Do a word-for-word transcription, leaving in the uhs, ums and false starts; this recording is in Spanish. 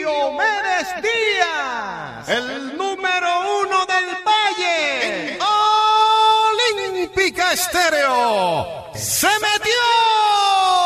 Diomedes Díaz, el número uno del Valle, Olímpica Estéreo, se metió.